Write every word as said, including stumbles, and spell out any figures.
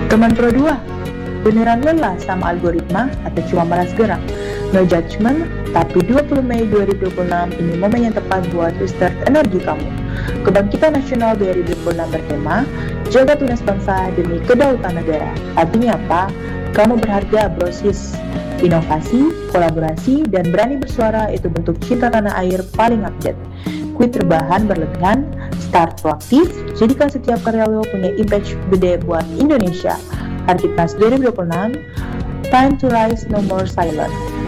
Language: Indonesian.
Teman Pro dua, beneran lelah sama algoritma atau cuma malas gerak? No judgment, tapi dua puluh Mei dua ribu dua puluh enam ini momen yang tepat buat restart energi kamu. Kebangkitan Nasional dua ribu dua puluh enam bertema, jaga tunas bangsa demi kedaulatan negara. Artinya apa? Kamu berharga, brosis. Inovasi, kolaborasi, dan berani bersuara itu bentuk cinta tanah air paling update. Quit rebahan berlebihan, start proaktif, jadikan setiap karya lo punya impact gede buat Indonesia. Harkitnas dua ribu dua puluh enam, time to rise, no more silence.